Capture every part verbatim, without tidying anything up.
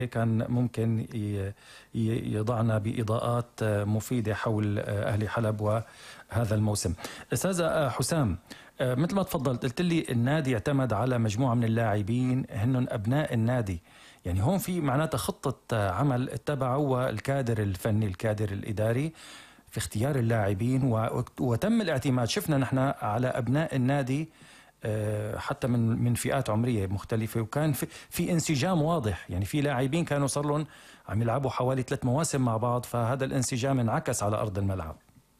كان ممكن يضعنا بإضاءات مفيدة حول أهلي حلب وهذا الموسم. أستاذ حسام، مثل ما تفضلت قلت لي النادي اعتمد على مجموعة من اللاعبين هن أبناء النادي، يعني هون في معناتها خطة عمل اتبعوا الكادر الفني الكادر الإداري في اختيار اللاعبين، وتم الاعتماد. شفنا نحن على أبناء النادي حتى من من فئات عمريه مختلفه، وكان في, في انسجام واضح، يعني في لاعبين كانوا صار لهم عم يلعبوا حوالي ثلاث مواسم مع بعض، فهذا الانسجام انعكس على ارض الملعب.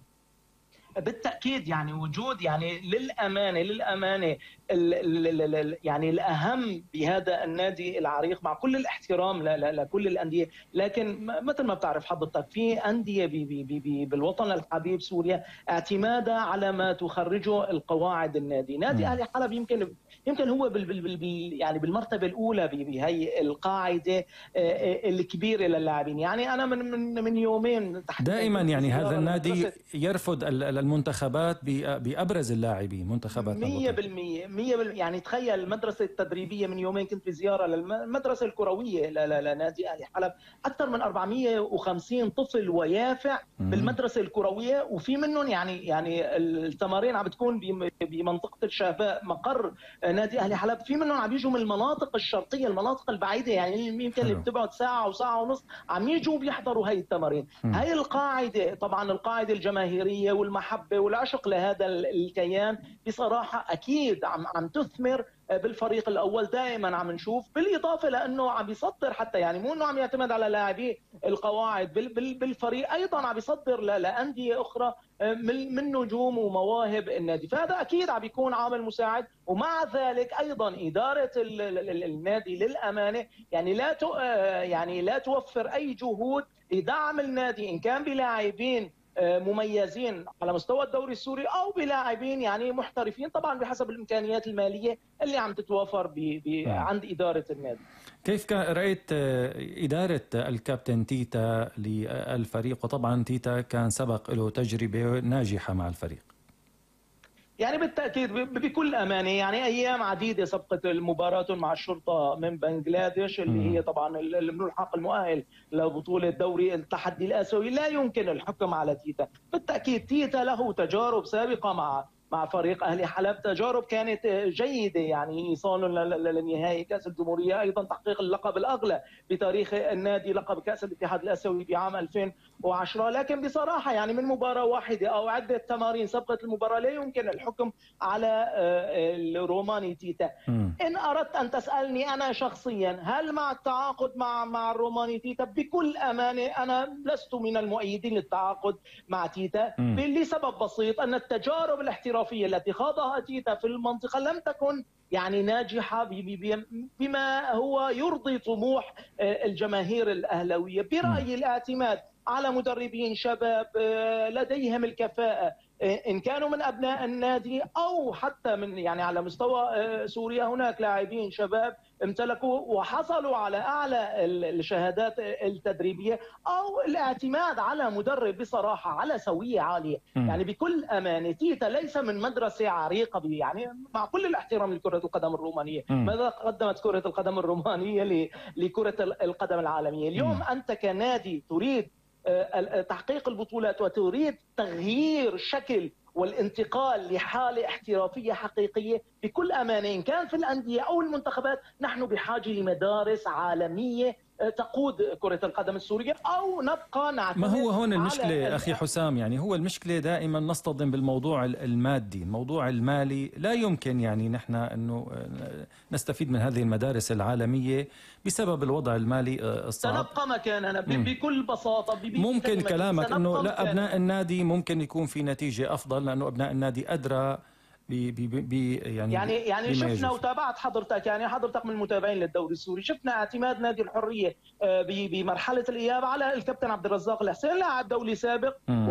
بالتأكيد يعني وجود يعني للأمانة للأمانة ال ال ال يعني الأهم بهذا النادي العريق مع كل الاحترام لكل الأندية، لكن مثل ما بتعرف حضرتك في أندية بي بي بي بالوطن الحبيب سوريا اعتمادا على ما تخرجه القواعد النادي. نادي أهلي حلب يمكن يمكن هو بال بال بال يعني بالمرتبة الأولى بهي القاعدة الكبيرة للاعبين. يعني أنا من من من يومين دائما يعني هذا النادي يرفض المنتخبات بأبرز اللاعبين، منتخبات مية بالمية مية بالمية. يعني تخيل المدرسة التدريبية، من يومين كنت في زيارة للمدرسة الكروية لنادي أهلي حلب، أكثر من أربعمية وخمسين طفل ويافع بالمدرسة الكروية، وفي منهم يعني يعني التمارين عم بتكون بمنطقة الشهباء مقر نادي أهلي حلب، في منهم عم يجوا من المناطق الشرقية المناطق البعيدة، يعني يمكن اللي بتبعد ساعة وساعة ونص عم يجوا بيحضروا هاي التمارين. هاي القاعدة طبعا القاعدة الجماهيرية والمحبة والعشق لهذا الكيان بصراحة أكيد عم عم تثمر بالفريق الأول. دائما عم نشوف، بالإضافة لأنه عم يصدر حتى، يعني مو أنه عم يعتمد على لاعبي القواعد بالفريق، أيضا عم يصدر لأندية أخرى من نجوم ومواهب النادي، فهذا أكيد عم يكون عامل مساعد. ومع ذلك أيضا إدارة النادي للأمانة يعني لا يعني لا توفر أي جهود لدعم النادي، إن كان بلاعبين مميزين على مستوى الدوري السوري او بلاعبين يعني محترفين، طبعا بحسب الامكانيات الماليه اللي عم تتوفر ب عند اداره النادي. كيف رايت اداره الكابتن تيتا للفريق؟ وطبعا تيتا كان سبق له تجربه ناجحه مع الفريق. يعني بالتأكيد بكل أمانة، يعني أيام عديدة سبقت المباراة مع الشرطة من بنغلاديش اللي هي طبعا الملحق المؤهل لبطولة دوري التحدي الآسيوي. لا يمكن الحكم على تيتا، بالتأكيد تيتا له تجارب سابقة مع مع فريق أهلي حلب، تجارب كانت جيدة، يعني إيصال لنهائي كأس الجمهورية، أيضا تحقيق اللقب الأغلى بتاريخ النادي، لقب كأس الاتحاد الآسيوي بعام ألفين وعشرة. لكن بصراحة يعني من مباراة واحدة أو عدة تمارين سبقت المباراة لا يمكن الحكم على الروماني تيتا. إن أردت أن تسألني أنا شخصيا هل مع التعاقد مع مع الروماني تيتا، بكل أمانة أنا لست من المؤيدين للتعاقد مع تيتا لسبب بسيط، أن التجارب الاحترافية التي خاضها تيتا في المنطقة لم تكن يعني ناجحة بما هو يرضي طموح الجماهير الأهلاوية. برأيي الاعتماد على مدربين شباب لديهم الكفاءة، إن كانوا من أبناء النادي أو حتى من يعني على مستوى سوريا، هناك لاعبين شباب امتلكوا وحصلوا على أعلى الشهادات التدريبية، أو الاعتماد على مدرب بصراحة على سوية عالية. م. يعني بكل أمانة تيتا ليس من مدرسة عريقة، يعني مع كل الاحترام لكرة القدم الرومانية، م. ماذا قدمت كرة القدم الرومانية لكرة القدم العالمية؟ اليوم م. أنت كنادي تريد تحقيق البطولات وتريد تغيير شكل والانتقال لحالة احترافية حقيقية، بكل أمانة إن كان في الأندية أو المنتخبات نحن بحاجة لمدارس عالمية تقود كرة القدم السورية، أو نبقى نعتمد. ما هو هون المشكلة أخي حسام، يعني هو المشكلة دائما نصطدم بالموضوع المادي، الموضوع المالي. لا يمكن يعني نحن أنه نستفيد من هذه المدارس العالمية بسبب الوضع المالي الصعب. سنبقى مكاننا بكل بساطة. ممكن كلامك أنه لا، أبناء النادي ممكن يكون في نتيجة أفضل، لأنه أبناء النادي أدرى بي بي بي يعني يعني يعني شفنا وتابعت حضرتك، يعني حضرتك من المتابعين للدوري السوري، شفنا اعتماد نادي الحريه بمرحله الاياب على الكابتن عبد الرزاق الحسين، لاعب دولي سابق، م.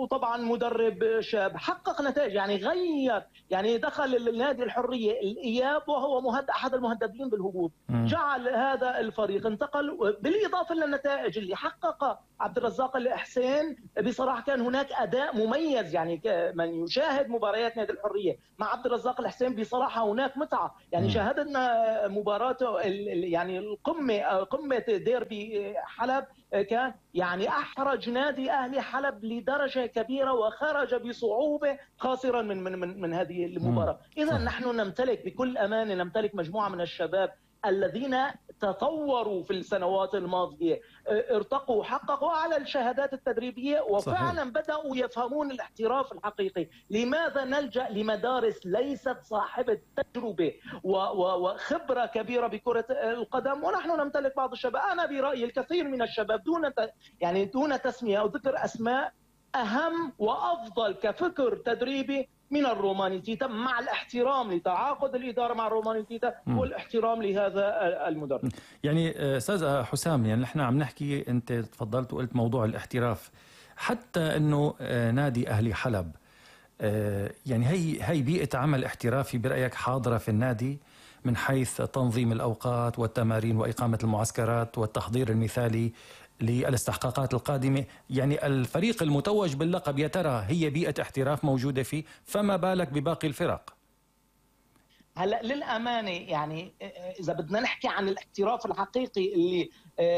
وطبعا مدرب شاب حقق نتائج، يعني غير، يعني دخل النادي الحريه الاياب وهو مهد احد المهددين بالهبوط، جعل هذا الفريق انتقل، بالاضافه للنتائج اللي حققها عبد الرزاق الحسين. بصراحه كان هناك اداء مميز، يعني من يشاهد مباريات نادي الحريه مع عبد الرزاق الحسين بصراحه هناك متعه، يعني شاهدنا مباراته يعني القمه قمه ديربي حلب، كان يعني احرج نادي اهلي حلب لدرجه كبيره وخرج بصعوبه خاسرا من من من, من هذه المباراه. اذا نحن نمتلك بكل امانه نمتلك مجموعه من الشباب الذين تطوروا في السنوات الماضيه، ارتقوا، حققوا اعلى الشهادات التدريبيه، وفعلا صحيح. بداوا يفهمون الاحتراف الحقيقي. لماذا نلجا لمدارس ليست صاحبه تجربه وخبره كبيره بكره القدم ونحن نمتلك بعض الشباب؟ انا برايي الكثير من الشباب دون يعني دون تسميه او ذكر اسماء اهم وافضل كفكر تدريبي من الروماني تيتا، مع الاحترام لتعاقد الاداره مع الروماني تيتا والاحترام لهذا المدرب. يعني استاذ حسام، يعني نحن عم نحكي، انت تفضلت وقلت موضوع الاحتراف، حتى انه نادي اهلي حلب يعني هي هي بيئه عمل احترافي برايك حاضره في النادي من حيث تنظيم الاوقات والتمارين واقامه المعسكرات والتحضير المثالي للاستحقاقات القادمة؟ يعني الفريق المتوج باللقب يا ترى هي بيئة احتراف موجودة فيه، فما بالك بباقي الفرق؟ هلا للأمانة يعني إذا بدنا نحكي عن الاحتراف الحقيقي اللي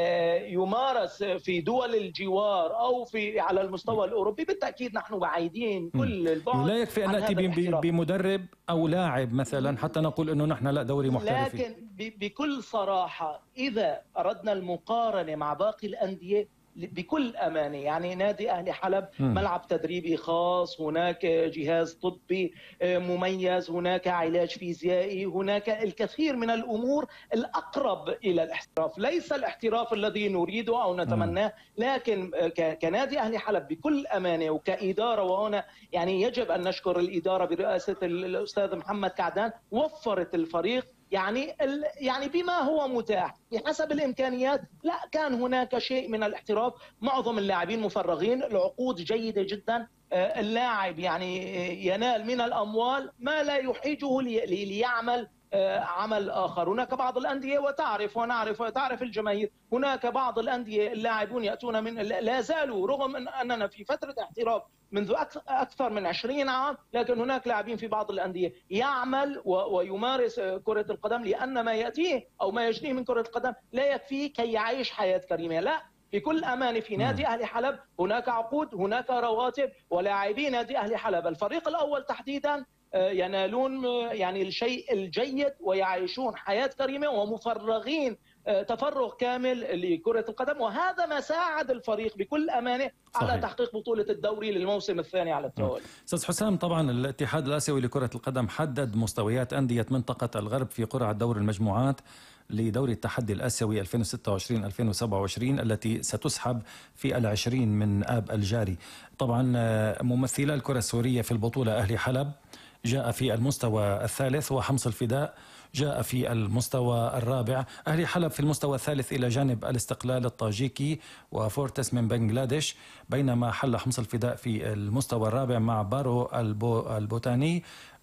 يمارس في دول الجوار أو في على المستوى الأوروبي، بالتأكيد نحن بعيدين كل البعد. لا يكفي أن نأتي بمدرب أو لاعب مثلا حتى نقول أنه نحن لا دوري محترفي. لكن بكل صراحة إذا أردنا المقارنة مع باقي الأندية بكل أمانة، يعني نادي أهلي حلب م. ملعب تدريبي خاص، هناك جهاز طبي مميز، هناك علاج فيزيائي، هناك الكثير من الأمور الأقرب إلى الاحتراف، ليس الاحتراف الذي نريده أو نتمناه، لكن كنادي أهلي حلب بكل أمانة وكإدارة، وهنا يعني يجب أن نشكر الإدارة برئاسة الأستاذ محمد كعدان، وفرت الفريق يعني يعني بما هو متاح بحسب الامكانيات. لا كان هناك شيء من الاحتراف، معظم اللاعبين مفرغين، العقود جيده جدا، اللاعب يعني ينال من الاموال ما لا يحيجه ليعمل عمل اخر. هناك بعض الانديه وتعرف ونعرف وتعرف الجماهير، هناك بعض الانديه اللاعبون ياتون من لا زالوا رغم اننا في فتره احتراف منذ اكثر من عشرين عام، لكن هناك لاعبين في بعض الانديه يعمل ويمارس كره القدم لان ما ياتيه او ما يجنيه من كره القدم لا يكفيه كي يعيش حياه كريمه. لا، بكل أمانة في نادي أهلي حلب هناك عقود، هناك رواتب، ولاعبي نادي أهلي حلب الفريق الأول تحديدا ينالون يعني الشيء الجيد ويعيشون حياة كريمة ومفرغين تفرغ كامل لكرة القدم، وهذا ما ساعد الفريق بكل أمانة صحيح. على تحقيق بطولة الدوري للموسم الثاني على التوالي. أستاذ حسام، طبعا الاتحاد الآسيوي لكرة القدم حدد مستويات أندية منطقة الغرب في قرعة دور المجموعات لدوري التحدي الآسيوي ألفين وستة وعشرين ألفين وسبعة وعشرين التي ستسحب في العشرين من آب الجاري. طبعا ممثلا الكرة السورية في البطولة أهلي حلب جاء في المستوى الثالث، وحمص الفداء جاء في المستوى الرابع. أهلي حلب في المستوى الثالث إلى جانب الاستقلال الطاجيكي وفورتس من بنغلاديش، بينما حل حمص الفداء في المستوى الرابع مع بارو البو البوتاني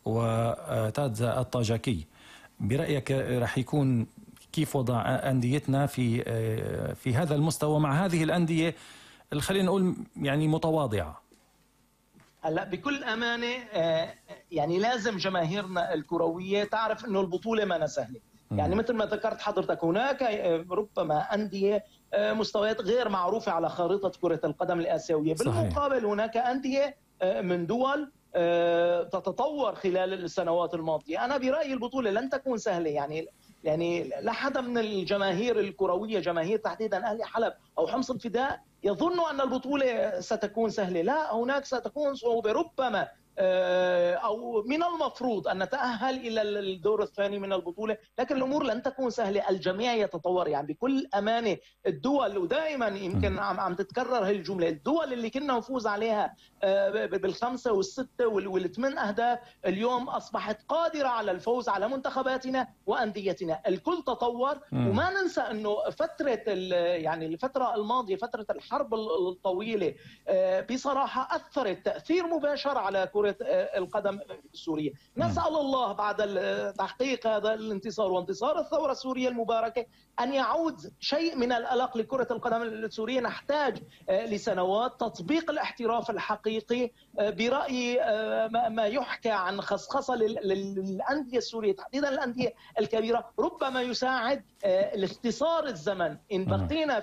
وتادزا الطاجيكي. برأيك رح يكون كيف وضع أنديتنا في في هذا المستوى مع هذه الأندية خلينا نقول يعني متواضعة؟ هلا بكل امانه يعني لازم جماهيرنا الكرويه تعرف انه البطوله ما سهله، يعني مثل ما ذكرت حضرتك هناك ربما انديه مستويات غير معروفه على خارطه كره القدم الاسيويه، بالمقابل هناك انديه من دول تتطور خلال السنوات الماضيه. انا برايي البطوله لن تكون سهله، يعني يعني لا حدا من الجماهير الكرويه، جماهير تحديدا اهلي حلب او حمص الفداء، يظن ان البطوله ستكون سهله، لا، هناك ستكون صعوبه، ربما أو من المفروض أن نتأهل إلى الدور الثاني من البطولة، لكن الأمور لن تكون سهلة. الجميع يتطور يعني بكل أمانة. الدول، ودائما يمكن عم عم تتكرر هي الجملة، الدول اللي كنا نفوز عليها بالخمسة والستة والثمان أهداف اليوم أصبحت قادرة على الفوز على منتخباتنا وأنديتنا. الكل تطور. وما ننسى أنه فترة يعني الفترة الماضية، فترة الحرب الطويلة بصراحة أثرت تأثير مباشر على كرة القدم السورية. نسأل الله بعد تحقيق هذا الانتصار وانتصار الثورة السورية المباركة أن يعود شيء من الألق لكرة القدم السورية. نحتاج لسنوات تطبيق الاحتراف الحقيقي برأيي. ما يحكى عن خصخصة للأندية السورية تحديدا الأندية الكبيرة ربما يساعد لاختصار الزمن. إن بقينا